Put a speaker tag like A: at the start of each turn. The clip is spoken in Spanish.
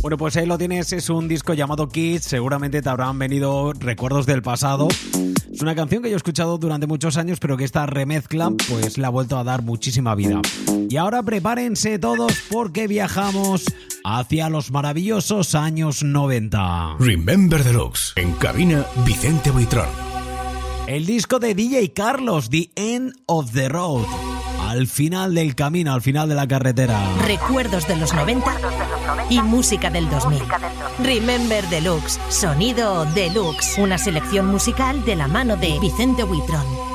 A: Bueno, pues ahí lo tienes, es un disco llamado Kids, seguramente te habrán venido recuerdos del pasado. Es una canción que yo he escuchado durante muchos años, pero que esta remezcla pues le ha vuelto a dar muchísima vida. Y ahora prepárense todos porque viajamos hacia los maravillosos años 90.
B: Remember Deluxe, en cabina Vicente Buitrón.
A: El disco de DJ Carlos, The End of the Road. Al final del camino, al final de la carretera.
C: Recuerdos de los 90 y música del 2000. Remember Deluxe, sonido deluxe. Una selección musical de la mano de Vicente Buitrón.